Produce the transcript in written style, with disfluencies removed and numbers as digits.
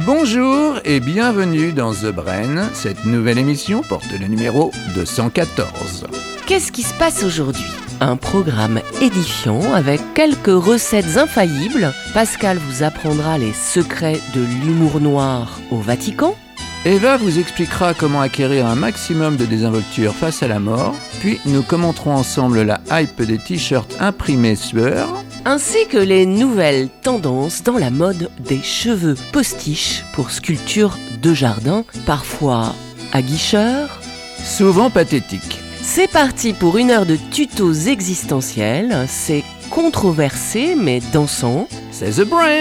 Bonjour et bienvenue dans The Brain. Cette nouvelle émission porte le numéro 214. Qu'est-ce qui se passe aujourd'hui ? Un programme édifiant avec quelques recettes infaillibles. Pascal vous apprendra les secrets de l'humour noir au Vatican. Eva vous expliquera comment acquérir un maximum de désinvolture face à la mort. Puis nous commenterons ensemble la hype des t-shirts imprimés sueur. Ainsi que les nouvelles tendances dans la mode des cheveux postiches pour sculpture de jardin, parfois aguicheurs, Souvent pathétique. C'est parti pour une heure de tutos existentiels. C'est controversé mais dansant. C'est The Brain.